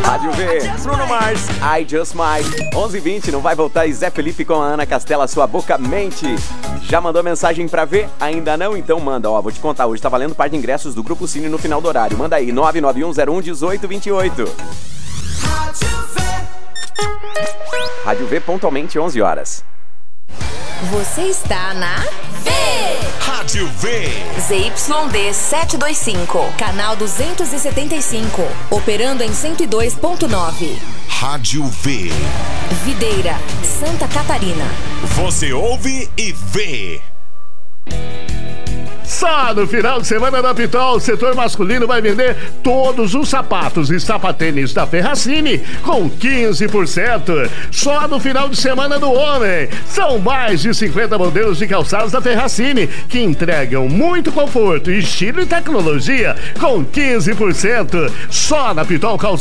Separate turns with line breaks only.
Rádio V, Bruno Mars, I Just Might. 11h20, não vai voltar e Zé Felipe com a Ana Castela, Sua Boca Mente. Já mandou mensagem pra ver? Ainda não? Então manda, ó, vou te contar, hoje tá valendo par de ingressos do Grupo Cine no final do horário. Manda aí, 991011828. Rádio V, pontualmente 11 horas.
Você está na V!
Rádio V!
ZYD 725, canal 275, operando em 102.9.
Rádio V.
Videira, Santa Catarina.
Você ouve e vê.
Só no final de semana da Pitol, o setor masculino vai vender todos os sapatos e sapatênis da Ferracini com 15%. Só no final de semana do homem. São mais de 50 modelos de calçados da Ferracini que entregam muito conforto, estilo e tecnologia com 15%. Só na Pitol Calçados.